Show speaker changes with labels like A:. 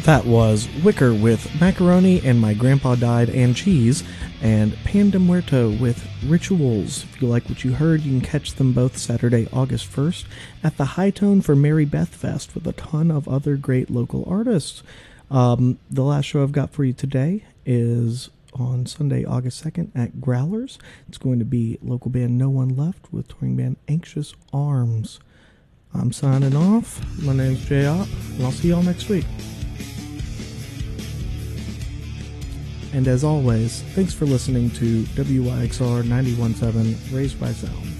A: That was Wicker with Macaroni and My Grandpa Died and Cheese, and Pan de Muerto with Rituals. If you like what you heard, you can catch them both Saturday, August 1st at the High Tone for Mary Beth Fest with a ton of other great local artists. The last show I've got for you today is on Sunday, August 2nd at Growlers. It's going to be local band No One Left with touring band Anxious Arms. I'm signing off. My name's Jay Opp, and I'll see y'all next week. And as always, thanks for listening to WYXR 91.7 Raised by Sound.